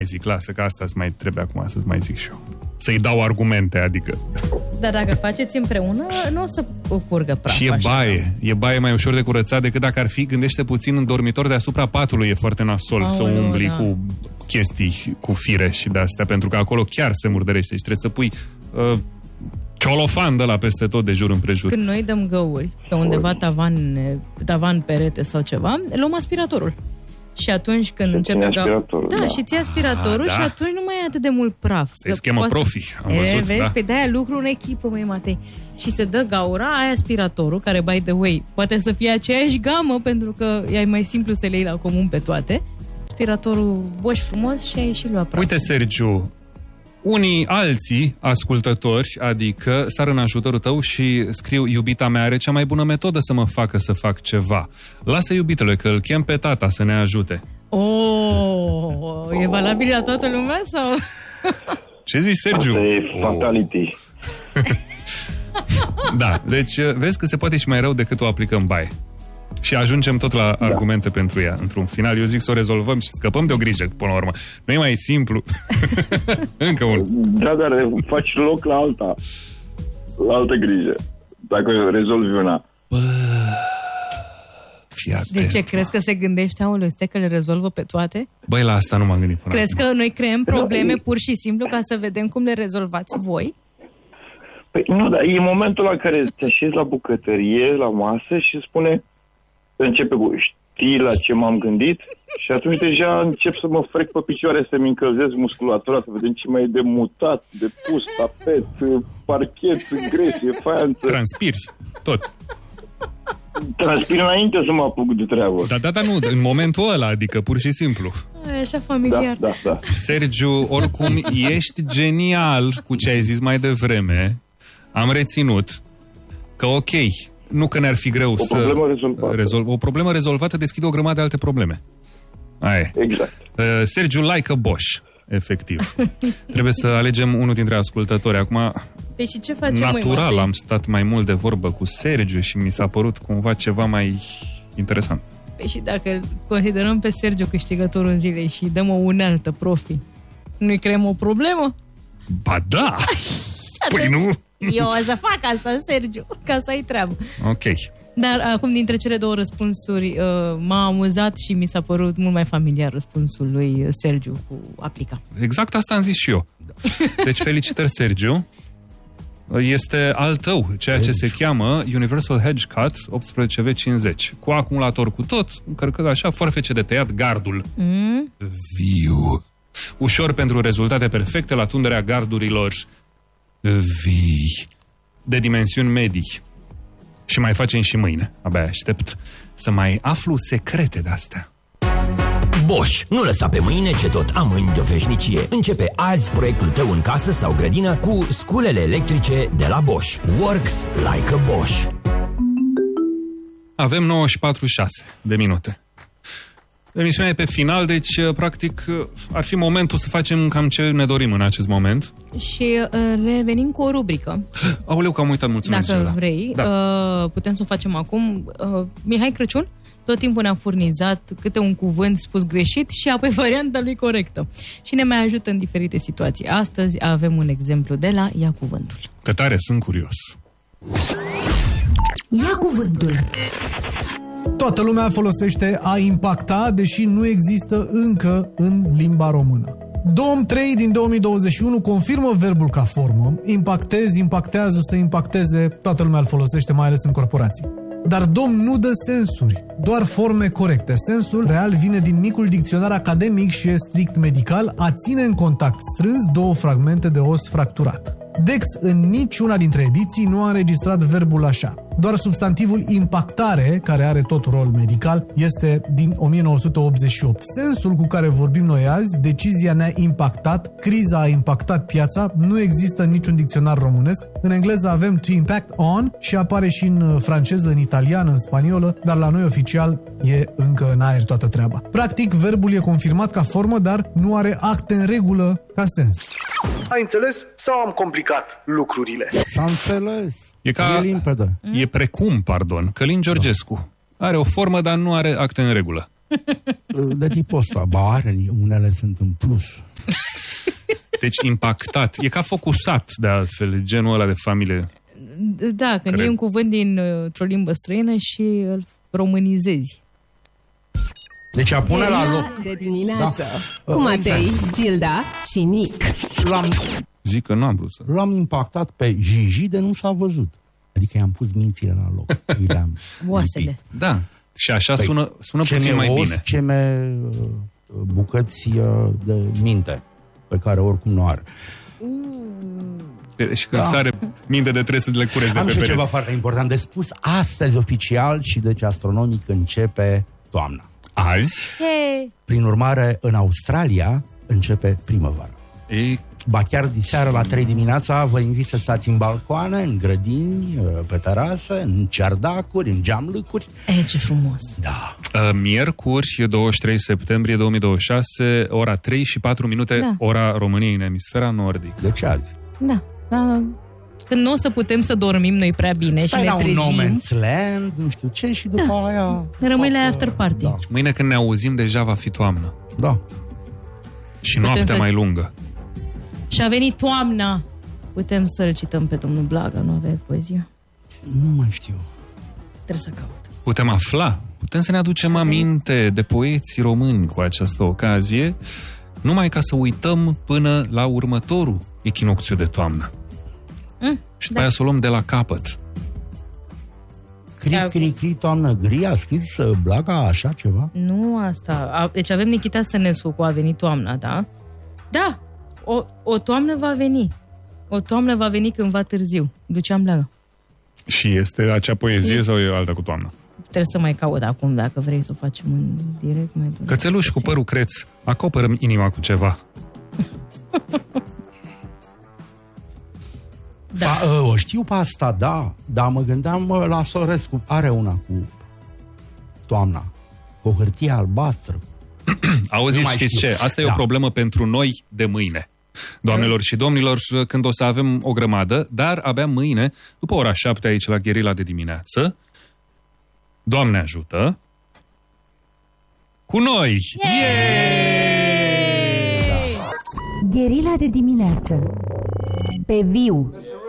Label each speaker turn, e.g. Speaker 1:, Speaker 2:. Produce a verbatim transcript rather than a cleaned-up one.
Speaker 1: zic, lasă că asta îți mai trebuie acum să-ți mai zic și eu. Să-i dau argumente, adică.
Speaker 2: Dar dacă faceți împreună, nu o să curgă praf.
Speaker 1: Și e baie. E baie mai ușor de curățat decât dacă ar fi, gândește puțin, în dormitor deasupra patului e foarte nasol. Aoleu, să umbli da. cu chestii, cu fire și de-astea, pentru că acolo chiar se murdărește și trebuie să pui uh, ciolofan de la peste tot, de jur împrejur.
Speaker 2: Când noi dăm găuri pe undeva tavan, tavan, perete sau ceva, luăm aspiratorul. Și atunci când începe găura... Da, da, și ții aspiratorul ah, da. și atunci nu mai e atât de mult praf.
Speaker 1: Se schemă profi, am văzut,
Speaker 2: e, vezi,
Speaker 1: da.
Speaker 2: Pe de-aia lucru în echipă, măi, Matei. Și se dă gaura, ai aspiratorul, care, by the way, poate să fie aceeași gamă, pentru că e mai simplu să le iei la comun pe toate. Aspiratorul Bosch frumos și ai și luat praf.
Speaker 1: Uite, Sergiu, unii alții ascultători, adică sar în ajutorul tău și scriu: iubita mea are cea mai bună metodă să mă facă să fac ceva. Lasă, iubitele, că îl chem pe tata să ne ajute.
Speaker 2: Oh, e valabil la toată lumea sau?
Speaker 1: Ce zici, Sergiu?
Speaker 3: Asta e fatality.
Speaker 1: Da, deci vezi că se poate și mai rău decât o aplicăm baie. Și ajungem tot la da. argumente pentru ea. Într-un final, eu zic să o rezolvăm și scăpăm de o grijă, până la urmă. Nu e mai simplu. Încă unul.
Speaker 3: Da, dar faci loc la alta. La altă grijă. Dacă rezolvi una.
Speaker 1: Bă, fii atent,
Speaker 2: de ce? Crezi că se gândește, aoleu, stai că le rezolvă pe toate?
Speaker 1: Băi, la asta nu m-am gândit până
Speaker 2: Crezi
Speaker 1: acum.
Speaker 2: că noi creăm probleme pur și simplu ca să vedem cum le rezolvați voi?
Speaker 3: Păi nu, dar e momentul la care te așezi la bucătărie, la masă și spune... începe cu, știi la ce m-am gândit? Și atunci deja încep să mă frec pe picioare, să-mi încălzesc musculatura, să vedem ce mai e de mutat, de pus, tapet, parchet, gresie, faianță.
Speaker 1: Transpiri, tot.
Speaker 3: Transpir înainte să mă apuc de treabă.
Speaker 1: Da, da, da, nu, în momentul ăla, adică pur și simplu.
Speaker 2: E așa familiar.
Speaker 3: Da, da, da.
Speaker 1: Sergiu, oricum, ești genial cu ce ai zis mai devreme. Am reținut că ok, nu că ne-ar fi greu
Speaker 3: o
Speaker 1: să...
Speaker 3: Problemă rezolvată.
Speaker 1: Rezol... O problemă rezolvată deschide o grămadă de alte probleme. Aia.
Speaker 3: Exact.
Speaker 1: Uh, Sergiu, like a Bosch, efectiv. Trebuie să alegem unul dintre ascultători. Acum,
Speaker 2: deci ce facem,
Speaker 1: natural,
Speaker 2: măi,
Speaker 1: am stat mai mult de vorbă cu Sergiu și mi s-a părut cumva ceva mai interesant.
Speaker 2: Păi și dacă considerăm pe Sergiu câștigătorul zilei și dăm o unealtă profi, nu-i creăm o problemă?
Speaker 1: Ba da! Păi nu...
Speaker 2: Eu o să fac asta, Sergiu, ca să ai treabă.
Speaker 1: Ok.
Speaker 2: Dar acum, dintre cele două răspunsuri, uh, m-a amuzat și mi s-a părut mult mai familiar răspunsul lui Sergiu cu aplica.
Speaker 1: Exact asta am zis și eu. Deci felicitări, Sergiu. Este al tău, ceea ce se cheamă Universal Hedge Cut optsprezece V cincizeci. Cu acumulator cu tot, încărcat așa, forfece de tăiat gardul. Mm? Viu. Ușor pentru rezultate perfecte la tunderea gardurilor vii. De dimensiuni medii. Și mai facem și mâine. Abia aștept să mai aflu secrete de-astea.
Speaker 4: Bosch. Nu lăsa pe mâine ce tot amâni de o veșnicie. Începe azi proiectul tău în casă sau grădină cu sculele electrice de la Bosch. Works like a Bosch.
Speaker 1: Avem nouă și patruzeci și șase de minute. Emisiunea e pe final, deci, practic, ar fi momentul să facem cam ce ne dorim în acest moment.
Speaker 2: Și uh, revenim cu o rubrică.
Speaker 1: Aoleu, că am uitat, mulțumesc.
Speaker 2: Dacă
Speaker 1: Gela.
Speaker 2: vrei, da. uh, putem să o facem acum. Uh, Mihai Crăciun tot timpul ne-a furnizat câte un cuvânt spus greșit și apoi varianta lui corectă. Și ne mai ajută în diferite situații. Astăzi avem un exemplu de la Ia Cuvântul.
Speaker 1: Că tare, sunt curios.
Speaker 5: Ia Cuvântul.
Speaker 6: Toată lumea folosește a impacta, deși nu există încă în limba română. Dom trei din două mii douăzeci și unu confirmă verbul ca formă. Impactezi, impactează, să impacteze, toată lumea îl folosește, mai ales în corporații. Dar Dom nu dă sensuri, doar forme corecte. Sensul real vine din micul dicționar academic și e strict medical, a ține în contact strâns două fragmente de os fracturat. Dex în niciuna dintre ediții nu a înregistrat verbul așa. Doar substantivul impactare, care are tot rol medical, este din o mie nouă sute optzeci și opt. Sensul cu care vorbim noi azi, decizia ne-a impactat, criza a impactat piața, nu există în niciun dicționar românesc. În engleză avem to impact on și apare și în franceză, în italiană, în spaniolă, dar la noi oficial e încă în aer toată treaba. Practic, verbul e confirmat ca formă, dar nu are acte în regulă ca sens.
Speaker 7: Ai înțeles sau am complicat lucrurile?
Speaker 8: Am înțeles.
Speaker 1: E ca...
Speaker 8: E limpede.
Speaker 1: E precum, pardon, Călin Georgescu. Are o formă, dar nu are acte în regulă.
Speaker 5: De tipul ăsta. Ba, are, unele sunt în plus.
Speaker 1: Deci impactat. E ca focusat, de altfel, genul ăla de familie.
Speaker 2: Da, când iei un cuvânt dintr-o limbă străină și îl românizezi.
Speaker 5: Deci a pune la loc...
Speaker 8: de dimineață. Da. Cu Matei, exact. Gilda și Nic.
Speaker 5: L-am...
Speaker 1: Zic că nu am vrut să...
Speaker 5: L-am impactat pe Gigi de nu s-a văzut. Adică i-am pus mințile la loc. I-am
Speaker 2: oasele.
Speaker 1: Da. Și așa păi, sună, sună puțin mai
Speaker 5: os,
Speaker 1: bine.
Speaker 5: Ceme bucăți de minte, pe care oricum nu are.
Speaker 1: Și când da. sare minte de trebuie să le curezi de
Speaker 5: Am
Speaker 1: pe
Speaker 5: și
Speaker 1: pereți.
Speaker 5: ceva foarte important de spus. Astăzi oficial și deci astronomic începe toamna.
Speaker 1: Azi?
Speaker 2: Hey.
Speaker 5: Prin urmare, în Australia începe primăvara.
Speaker 1: Ei...
Speaker 5: Ba chiar diseară la trei dimineața vă invit să stați în balcoane, în grădini, pe terase, în ceardacuri, în geamlâcuri.
Speaker 2: E, ce frumos!
Speaker 5: Da.
Speaker 1: Miercuri, douăzeci și trei septembrie două mii douăzeci și șase, ora trei și patru minute, da. Ora României în emisfera nordică.
Speaker 5: De ce azi?
Speaker 2: Da. da. Când nu o să putem să dormim noi prea bine
Speaker 5: stai
Speaker 2: și ne trezim.
Speaker 5: Stai la un No Man's Land, nu știu ce, și după
Speaker 2: da.
Speaker 5: aia...
Speaker 2: Rămâi la after party.
Speaker 5: Da.
Speaker 1: Și mâine când ne auzim deja va fi toamnă.
Speaker 5: Da.
Speaker 1: Și putem noaptea să... mai lungă.
Speaker 2: Și a venit toamna. Putem să-l cităm pe domnul Blaga, nu avea poezie?
Speaker 5: Nu mai știu.
Speaker 2: Trebuie să caut.
Speaker 1: Putem afla, putem să ne aducem aminte de poeții români cu această ocazie, numai ca să uităm până la următorul echinocțiu de toamnă.
Speaker 2: Mm,
Speaker 1: și după da. aia să o luăm de la capăt.
Speaker 5: Cri, cri, cri, toamnă gri, a scris Blaga așa ceva?
Speaker 2: Nu asta. Deci avem Nichita Sănescu cu A venit toamna, da? Da! O, o toamnă va veni. O toamnă va veni cândva târziu. Lucian Blaga.
Speaker 1: Și este acea poezie e... sau e alta cu toamnă?
Speaker 2: Trebuie să mai caut acum, dacă vrei să o facem în direct. Mai
Speaker 1: Cățeluș cu părul creț, acoperă inima cu ceva.
Speaker 5: Da. Ba, o știu pe asta, da. Dar mă gândeam la Sorescu. Are una cu toamna. Cu o hârtie albastră.
Speaker 1: Auziți, știți ce? Asta e da. o problemă pentru noi de mâine. Doamnelor și domnilor, când o să avem o grămadă, dar abia mâine, după ora șapte aici la Gherila de dimineață, Doamne ajută, cu noi!
Speaker 8: Gherila de dimineață, pe viu.